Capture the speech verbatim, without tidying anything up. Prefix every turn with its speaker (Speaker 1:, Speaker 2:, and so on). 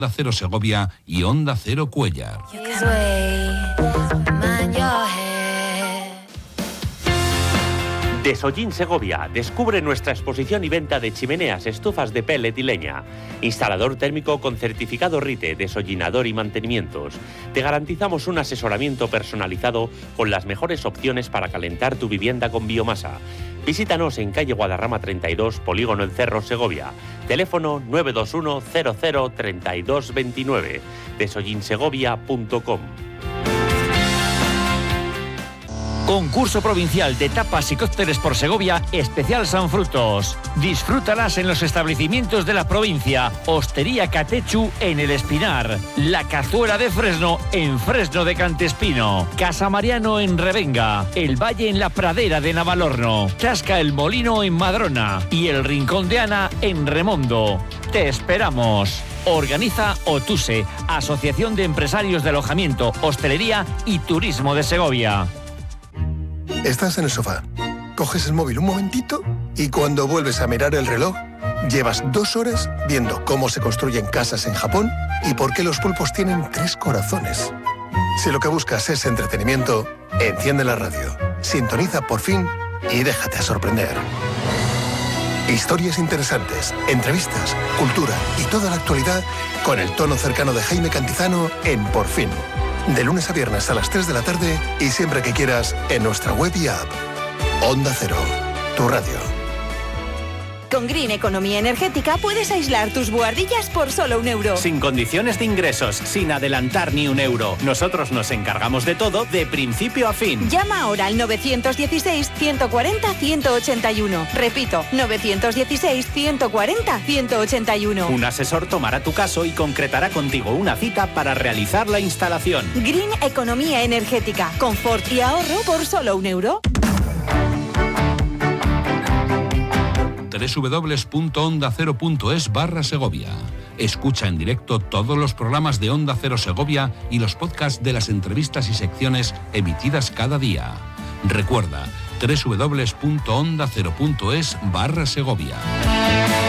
Speaker 1: Onda Cero Segovia y Onda Cero Cuéllar.
Speaker 2: Desollín Segovia. Descubre nuestra exposición y venta de chimeneas, estufas de pellet y leña. Instalador térmico con certificado RITE, desollinador y mantenimientos. Te garantizamos un asesoramiento personalizado con las mejores opciones para calentar tu vivienda con biomasa. Visítanos en calle Guadarrama treinta y dos, Polígono El Cerro, Segovia. Teléfono nueve dos uno cero cero treinta y dos veintinueve. desollin segovia punto com.
Speaker 3: Concurso provincial de tapas y cócteles por Segovia, especial San Frutos. Disfrútalas en los establecimientos de la provincia. Hostería Catechu en El Espinar. La Cazuela de Fresno en Fresno de Cantespino. Casa Mariano en Revenga. El Valle en la Pradera de Navalorno. Tasca el Molino en Madrona. Y el Rincón de Ana en Remondo. Te esperamos. Organiza Otuse, Asociación de Empresarios de Alojamiento, Hostelería y Turismo de Segovia.
Speaker 4: Estás en el sofá, coges el móvil un momentito y cuando vuelves a mirar el reloj, llevas dos horas viendo cómo se construyen casas en Japón y por qué los pulpos tienen tres corazones. Si lo que buscas es entretenimiento, enciende la radio, sintoniza Por Fin y déjate sorprender. Historias interesantes, entrevistas, cultura y toda la actualidad con el tono cercano de Jaime Cantizano en Por Fin. De lunes a viernes a las tres de la tarde y siempre que quieras en nuestra web y app. Onda Cero, tu radio.
Speaker 5: Con Green Economía Energética puedes aislar tus buhardillas por solo un euro.
Speaker 6: Sin condiciones de ingresos, sin adelantar ni un euro. Nosotros nos encargamos de todo de principio a fin.
Speaker 5: Llama ahora al nueve uno seis, uno cuatro cero, uno ocho uno. Repito, nueve uno seis, uno cuatro cero, uno ocho uno.
Speaker 6: Un asesor tomará tu caso y concretará contigo una cita para realizar la instalación.
Speaker 5: Green Economía Energética. Confort y ahorro por solo un euro.
Speaker 1: doble u doble u doble u punto onda cero punto es barra Segovia. Escucha en directo todos los programas de Onda Cero Segovia y los podcasts de las entrevistas y secciones emitidas cada día. Recuerda, doble u doble u doble u punto onda cero punto es barra Segovia.